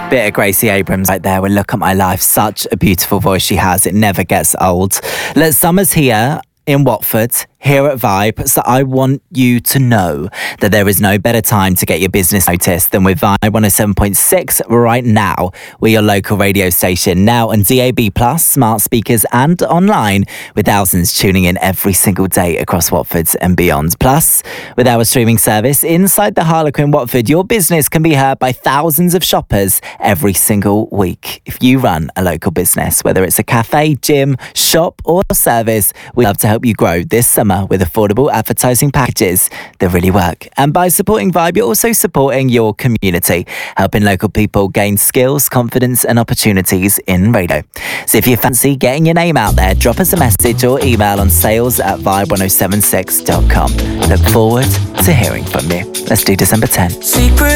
Bit of Gracie Abrams right there with Look at My Life. Such a beautiful voice she has. It never gets old. Look, summer's here in Watford, here at Vibe, so I want you to know that there is no better time to get your business noticed than with Vibe 107.6 right now. We're your local radio station, now on DAB+, smart speakers and online, with thousands tuning in every single day across Watford and beyond. Plus, with our streaming service inside the Harlequin Watford, your business can be heard by thousands of shoppers every single week. If you run a local business, whether it's a cafe, gym, shop or service, we'd love to help you grow this summer with affordable advertising packages that really work. And by supporting Vibe, you're also supporting your community, helping local people gain skills, confidence and opportunities in radio. So if you fancy getting your name out there, drop us a message or email on sales@vibe1076.com. Look forward to hearing from you. Let's do December 10. Secret